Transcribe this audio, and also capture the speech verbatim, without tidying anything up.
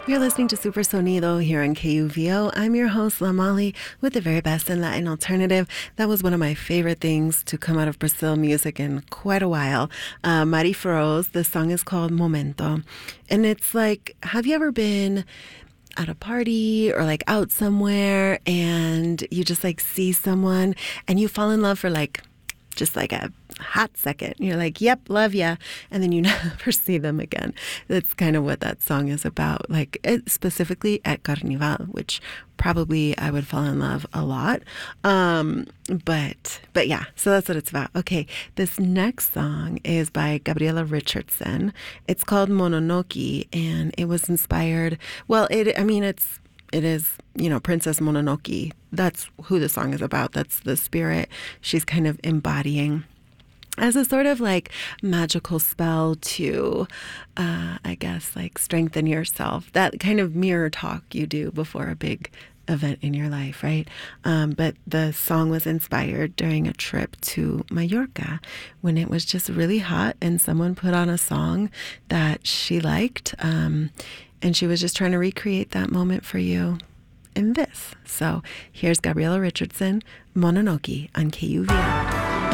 You're listening to Super Sonido here on K U V O. I'm your host, La Molly, with the very best in Latin alternative. That was one of my favorite things to come out of Brazil music in quite a while. Uh, Mari Feroz, the song is called Momento. And it's like, have you ever been at a party or like out somewhere and you just like see someone and you fall in love for like just like a hot second? You're like, yep, love ya. And then you never see them again. That's kind of what that song is about. Like it, specifically at Carnival, which probably I would fall in love a lot. Um, but, but yeah, so that's what it's about. Okay. This next song is by Gabriella Richardson. It's called Mononoke, and it was inspired. Well, it, I mean, it's, It is, you know, Princess Mononoke. That's who the song is about. That's the spirit she's kind of embodying as a sort of like magical spell to, uh, I guess, like strengthen yourself. That kind of mirror talk you do before a big event in your life, right? Um, but the song was inspired during a trip to Mallorca when it was just really hot and someone put on a song that she liked. Um, And she was just trying to recreate that moment for you in this. So here's Gabriella Richardson, Mononoke on K U V O.